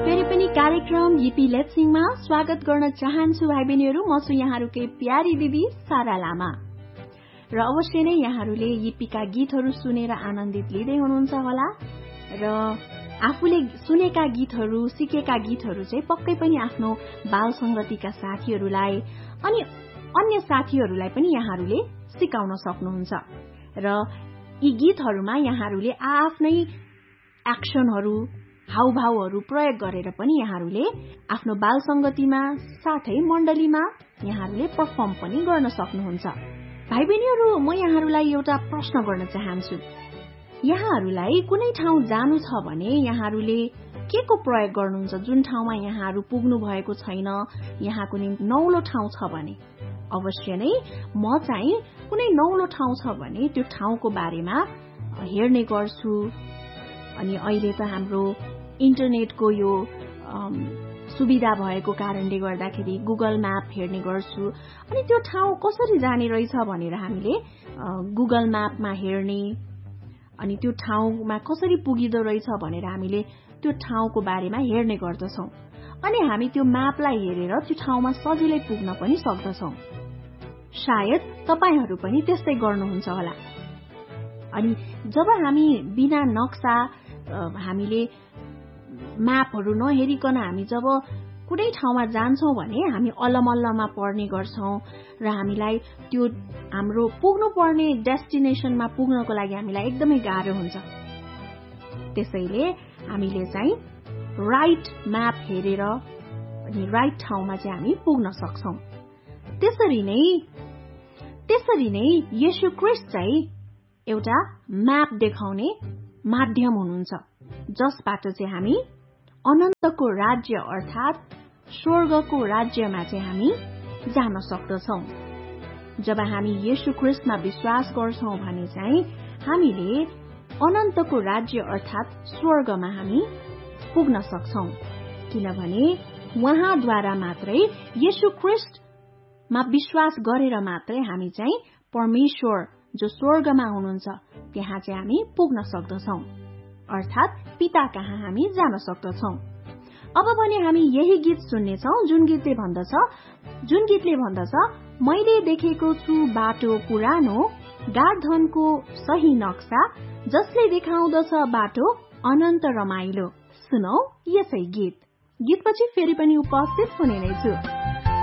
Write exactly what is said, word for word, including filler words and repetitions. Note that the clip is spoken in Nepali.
फेरि पनि कार्यक्रम हिपी लेट्सिङमा स्वागत गर्न चाहन्छु भाइ बहिनीहरू। म छु यहाँहरूकै प्यारी दिदी सारा लामा र अवश्य नै यहाँहरूले हिपीका गीतहरू सुनेर आनन्दित लिँदै हुनुहुन्छ होला र आफूले सुनेका गीतहरू सिकेका गीतहरू चाहिँ पक्कै पनि आफ्नो बाल संगतिका साथीहरूलाई अनि अन्य साथीहरूलाई पनि यहाँहरूले सिकाउन सक्नुहुन्छ र यी गीतहरूमा यहाँहरूले आआफ्नै एक्सनहरू हाउभावहरू प्रयोग गरेर पनि यहाँहरूले आफ्नो बाल संगतिमा साथै मण्डलीमा यहाँहरूले परफर्म पनि गर्न सक्नुहुन्छ। भाइ बहिनीहरू, म यहाँहरूलाई एउटा प्रश्न गर्न चाहन्छु। यहाँहरूलाई कुनै ठाउँ जानु छ भने यहाँहरूले के को प्रयोग गर्नुहुन्छ? जुन ठाउँमा यहाँहरू पुग्नु भएको छैन, यहाँको निम्ति नौलो ठाउँ छ भने अवश्य नै म चाहिँ कुनै नौलो ठाउँ छ भने त्यो ठाउँको बारेमा हेर्ने गर्छु। अनि अहिले त हाम्रो इन्टरनेटको यो सुविधा भएको कारणले गर्दाखेरि गुगल म्याप हेर्ने गर्छु। अनि त्यो ठाउँ कसरी जाने रहेछ भनेर हामीले गुगल म्यापमा हेर्ने अनि त्यो ठाउँमा कसरी पुगिदो रहेछ भनेर हामीले त्यो ठाउँको बारेमा हेर्ने गर्दछौं। अनि हामी त्यो म्यापलाई हेरेर त्यो ठाउँमा सजिलै पुग्न पनि सक्दछौं। सायद तपाईहरू पनि त्यस्तै गर्नुहुन्छ होला। अनि जब हामी बिना नक्सा हामीले म्यापहरू नहेरिकन हामी जब कुनै ठाउँमा जान्छौं भने हामी अलमल्लमा पर्ने गर्छौं र हामीलाई त्यो हाम्रो पुग्नु पर्ने डेस्टिनेसनमा पुग्नको लागि हामीलाई एकदमै गाह्रो हुन्छ। त्यसैले हामीले चाहिँ राइट म्याप हेरेर अनि राइट ठाउँमा चाहिँ हामी पुग्न सक्छौं। त्यसरी नै त्यसरी नै येशू ख्रीष्ट चाहिँ एउटा म्याप देखाउने माध्यम हुनुहुन्छ, जसबाट चाहिँ हामी अनन्तको राज्य अर्थात स्वर्गको राज्यमा चाहिँ हामी जान सक्दछौं। जब हामी येशू ख्रीष्टमा विश्वास गर्छौं भने चाहिँ हामीले अनन्तको राज्य अर्थात स्वर्गमा हामी पुग्न सक्छौं, किनभने उहाँद्वारा मात्रै येशू ख्रीष्टमा विश्वास गरेर मात्रै हामी चाहिँ परमेश्वर जो स्वर्गमा हुनुहुन्छ त्यहाँ चाहिँ हामी पुग्न सक्दछौं, अर्थात पिता कहाँ हामी जान सक्दछौं। अब भने हामी यही गीत सुन्नेछौं जुन गीतले भन्दछ जुन गीतले भन्दछ मैले देखेको छु बाटो पुरानो गाडधनको सही नक्सा जसले देखाउँदछ बाटो अनन्त रमाइलो। सुनौ यसै गीत। गीतपछि फेरि पनि उपस्थित हुने नै छु।